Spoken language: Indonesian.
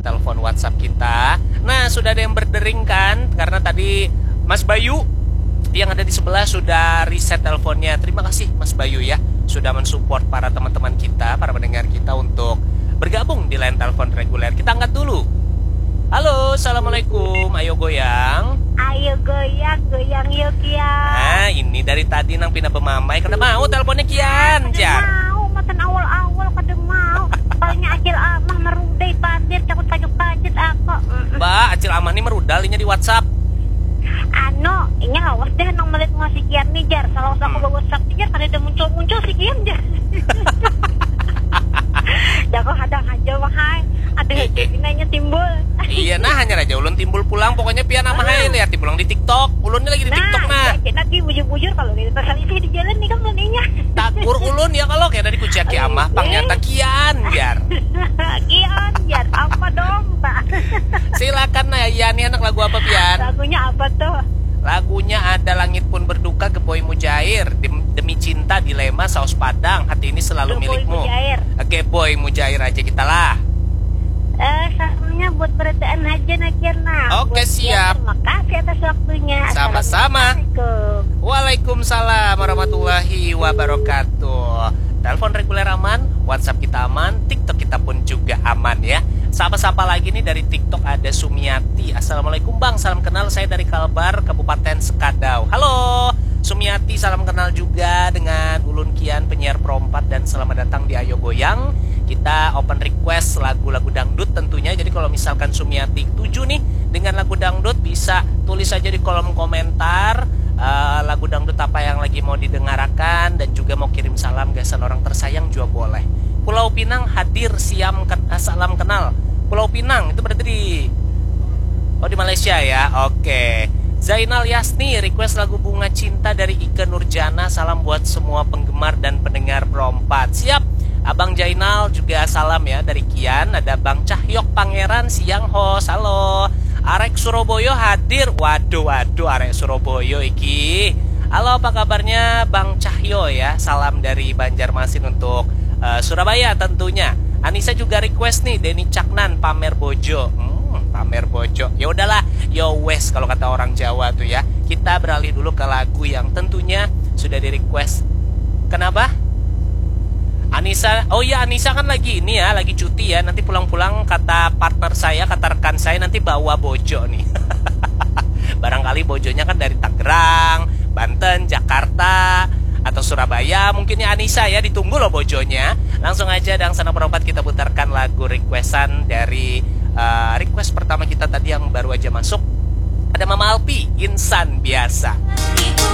telepon WhatsApp kita. Nah, sudah ada yang berdering kan? Karena tadi Mas Bayu yang ada di sebelah sudah reset teleponnya. Terima kasih Mas Bayu ya, sudah mensupport para teman-teman kita, para pendengar kita untuk bergabung di line telepon reguler. Kita angkat dulu. Halo, assalamualaikum. Ayo goyang. Ayo goyang, goyang yuk Kian. Nah, ini dari tadi nang pindah pemamai. Kada mau teleponnya Kian, Jar. Mau, matan awal-awal kada mau. Palingnya acil amah merudai padir, takut pajuk-pajuk aku. Mbak, acil amah nih merudalinya di WhatsApp. Ano, ini awas deh nang melit ngasih Kian nih Jar. Salah usah aku bawa WhatsApp nih Jar, kada ada muncul-muncul si Kian Jar. Jago hadang aja wahai. Ada ginanya timbul. Iya nah, hanya aja ulun timbul pulang. Pokoknya pian ama hai lihat pulang di TikTok. Ulunnya lagi di TikTok nah. Nanti bujur-bujur kalau di pasal ini di jalan nih kan ulunnya. Takur ulun ya kalau kayak tadi kuciaki amah pangnyata Kian Jar. Kian Jar, apa dong Pak? Silakan nah ya, nih anak lagu apa pian? Lagunya apa tuh? Lagunya ada Langit Pun Berduka ke Boy Mujair, Demi Cinta Dilema Saus Padang, Hati Ini Selalu Milikmu. Oke, Boy Mujair aja kita lah. Salamnya buat berataan aja nakirna. Oke, siap. Terima kasih atas waktunya. Sama-sama. Waalaikumsalam warahmatullahi wabarakatuh. Telepon reguler aman, WhatsApp kita aman, TikTok kita pun juga aman ya. Sapa-sapa lagi nih dari TikTok ada Sumiati. Assalamualaikum Bang, salam kenal, saya dari Kalbar, Kabupaten Sekadau. Halo Sumiati, salam kenal juga dengan Ulun Kian, penyiar Pro4, dan selamat datang di Ayo Goyang. Kita open request lagu-lagu dangdut tentunya. Jadi kalau misalkan Sumiati 7 nih dengan lagu dangdut, bisa tulis aja di kolom komentar lagu dangdut apa yang lagi mau didengarkan, dan juga mau kirim salam gasan orang tersayang juga boleh. Pulau Pinang hadir salam kenal. Pulau Pinang itu berarti di Malaysia ya. Oke. Zainal Yasni request lagu Bunga Cinta dari Ike Nurjana. Salam buat semua penggemar dan pendengar Pro4. Siap. Abang Jainal juga salam ya dari Kian. Ada Bang Cahyok Pangeran siang host. Halo. Arek Surabaya hadir. Waduh Arek Surabaya iki. Halo, apa kabarnya Bang Cahyo ya? Salam dari Banjarmasin untuk Surabaya tentunya. Anissa juga request nih Denny Caknan Pamer Bojo. Pamer bojo. Ya udahlah, yo wes kalau kata orang Jawa tuh ya. Kita beralih dulu ke lagu yang tentunya sudah di request. Kenapa? Anissa, oh ya Anissa kan lagi ini ya, lagi cuti ya. Nanti pulang-pulang kata partner saya, kata rekan saya nanti bawa bojo nih. Barangkali bojonya kan dari Tangerang, Banten, Jakarta, atau Surabaya. Mungkinnya Anissa ya, ditunggu loh bojonya. Langsung aja dan sana Pro4 kita putarkan lagu requestan dari request pertama kita tadi yang baru aja masuk. Ada Mama Alpi, Insan Biasa.